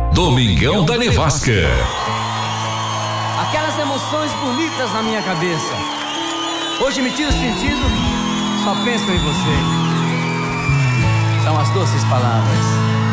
Domingão da Nevasca. Aquelas emoções bonitas na minha cabeça hoje me tiram sentido, só penso em você. São as doces palavras